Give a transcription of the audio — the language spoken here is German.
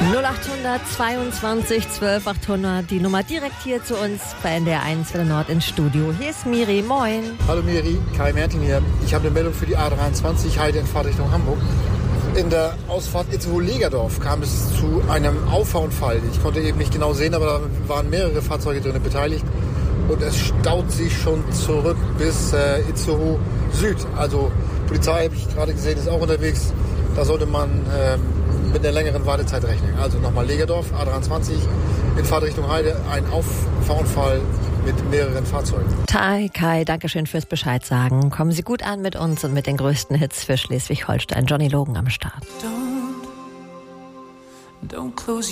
0822 12 800, die Nummer direkt hier zu uns bei NDR 1 Welle Nord ins Studio. Hier ist Miri, moin. Hallo Miri, Kai Mertin hier. Ich habe eine Meldung für die A23, Heide in Fahrtrichtung Hamburg. In der Ausfahrt Itzehoe-Legerdorf kam es zu einem Auffahrunfall. Ich konnte eben nicht genau sehen, aber da waren mehrere Fahrzeuge drin beteiligt. Und es staut sich schon zurück bis Itzehoe Süd. Also Polizei, habe ich gerade gesehen, ist auch unterwegs. Da sollte man mit einer längeren Wartezeit rechnen. Also nochmal Legerdorf, A23 in Fahrtrichtung Heide, ein Auffahrunfall mit mehreren Fahrzeugen. Kai, danke schön fürs Bescheid sagen. Kommen Sie gut an mit uns und mit den größten Hits für Schleswig-Holstein. Johnny Logan am Start. Don't close